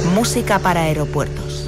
Música para aeropuertos.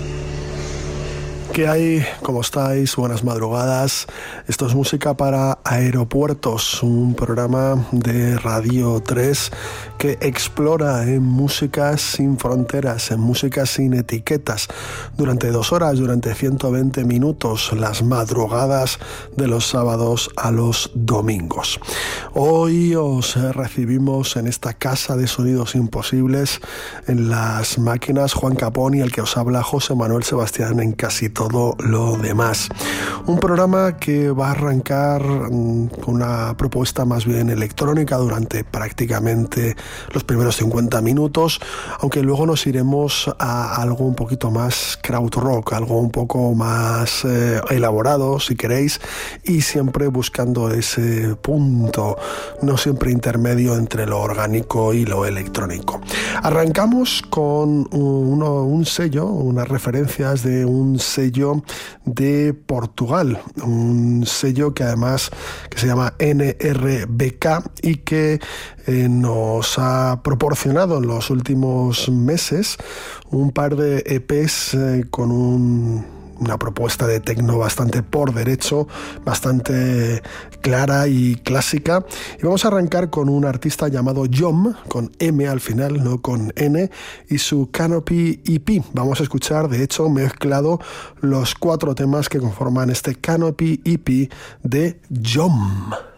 ¿Qué hay? ¿Cómo estáis? Buenas madrugadas. Esto es Música para Aeropuertos, un programa de Radio 3 que explora en música sin fronteras, en música sin etiquetas, durante 2 horas, durante 120 minutos, las madrugadas de los sábados a los domingos. Hoy os recibimos en esta casa de sonidos imposibles, en las máquinas Juan Capón y el que os habla José Manuel Sebastián en casi todo lo demás. Un programa que va a arrancar con una propuesta más bien electrónica durante prácticamente los primeros 50 minutos, aunque luego nos iremos a algo un poquito más krautrock, algo un poco más elaborado, si queréis, y siempre buscando ese punto, no siempre intermedio entre lo orgánico y lo electrónico. Arrancamos con un sello, unas referencias de un sello de Portugal, un sello que además que se llama NRBK y que nos ha proporcionado en los últimos meses un par de EPs con una propuesta de techno bastante por derecho, bastante clara y clásica. Y vamos a arrancar con un artista llamado Jom, con M al final, no con N, y su Canopy EP. Vamos a escuchar, de hecho, mezclado los 4 temas que conforman este Canopy EP de Jom.